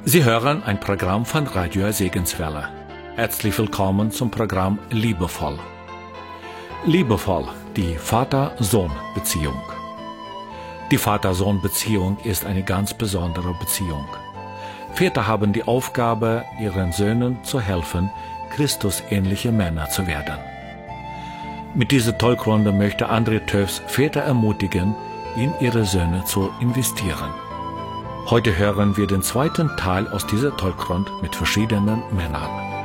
Sie hören ein Programm von Radio Segenswelle. Herzlich willkommen zum Programm Liebevoll. Liebevoll, die Vater-Sohn-Beziehung. Die Vater-Sohn-Beziehung ist eine ganz besondere Beziehung. Väter haben die Aufgabe, ihren Söhnen zu helfen, Christusähnliche Männer zu werden. Mit dieser Talkrunde möchte André Töfs Väter ermutigen, in ihre Söhne zu investieren. Heute hören wir den zweiten Teil aus dieser Talkrunde mit verschiedenen Männern.